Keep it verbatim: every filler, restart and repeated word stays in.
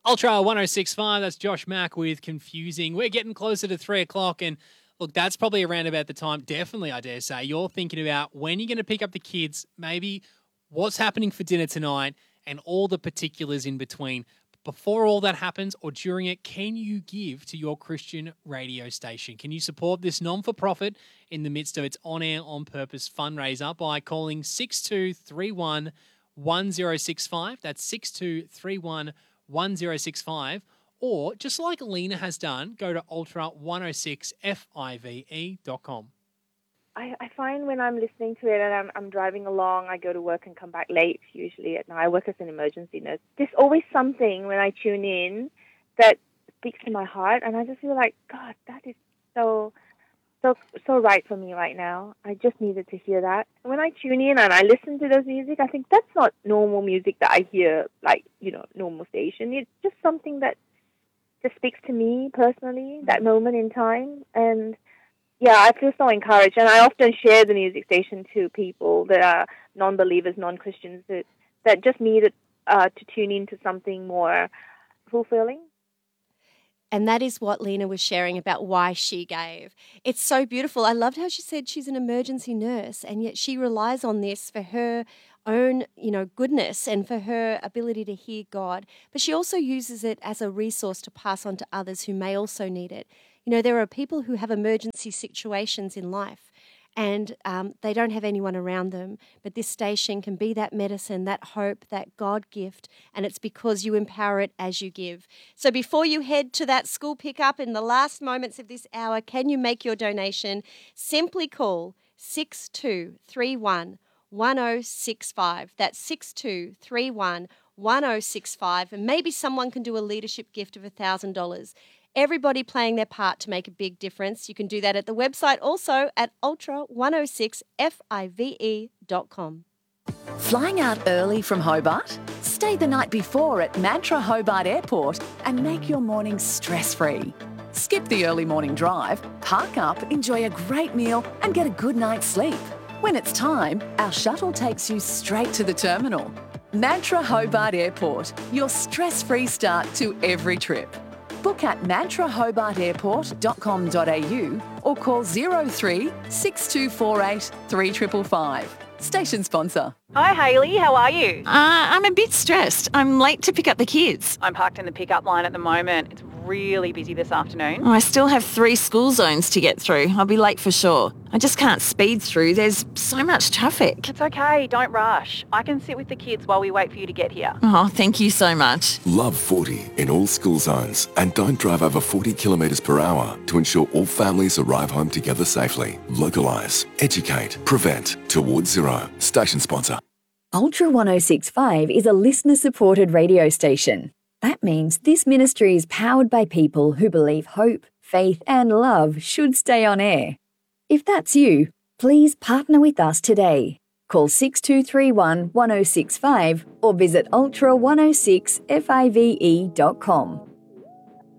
Ultra one oh six point five, that's Josh Mack with Confusing. We're getting closer to three o'clock and look, that's probably around about the time, definitely I dare say, you're thinking about when you're going to pick up the kids, maybe what's happening for dinner tonight and all the particulars in between. Before all that happens or during it, can you give to your Christian radio station? Can you support this non-for-profit in the midst of its on-air, on-purpose fundraiser by calling six two three one, one oh six five? That's six two three one, one oh six five. Or, just like Lena has done, go to ultra one oh six five dot com. I, I find when I'm listening to it and I'm, I'm driving along, I go to work and come back late, usually at night. I work as an emergency nurse. There's always something when I tune in that speaks to my heart, and I just feel like, God, that is so, so, so right for me right now. I just needed to hear that. When I tune in and I listen to those music, I think that's not normal music that I hear, like, you know, normal station. It's just something that just speaks to me personally, that moment in time, and yeah, I feel so encouraged, and I often share the music station to people that are non-believers, non-Christians, that, that just needed uh, to tune into something more fulfilling. And that is what Lena was sharing about why she gave. It's so beautiful. I loved how she said she's an emergency nurse, and yet she relies on this for her own, you know, goodness and for her ability to hear God. But she also uses it as a resource to pass on to others who may also need it. You know, there are people who have emergency situations in life and um, they don't have anyone around them, but this station can be that medicine, that hope, that God gift, and it's because you empower it as you give. So before you head to that school pickup in the last moments of this hour, can you make your donation? Simply call six two three one, one oh six five. That's six two three one, one oh six five, and maybe someone can do a leadership gift of one thousand dollars. Everybody playing their part to make a big difference. You can do that at the website, also at ultra one oh six five dot com. Flying out early from Hobart? Stay the night before at Mantra Hobart Airport and make your morning stress-free. Skip the early morning drive, park up, enjoy a great meal and get a good night's sleep. When it's time, our shuttle takes you straight to the terminal. Mantra Hobart Airport, your stress-free start to every trip. Book at mantra hobart airport dot com dot a u or call zero three six two four eight three five five five. Station sponsor. Hi Hayley, how are you? Uh, I'm a bit stressed. I'm late to pick up the kids. I'm parked in the pickup line at the moment. It's really busy this afternoon. Oh, I still have three school zones to get through. I'll be late for sure. I just can't speed through. There's so much traffic. It's okay, don't rush. I can sit with the kids while we wait for you to get here. Oh, thank you so much. Love forty in all school zones and don't drive over forty kilometres per hour to ensure all families arrive home together safely. Localise, educate, prevent, towards zero. Station sponsor. Ultra one oh six point five is a listener-supported radio station. That means this ministry is powered by people who believe hope, faith and love should stay on air. If that's you, please partner with us today. Call six two three one, one oh six five or visit ultra one oh six five dot com.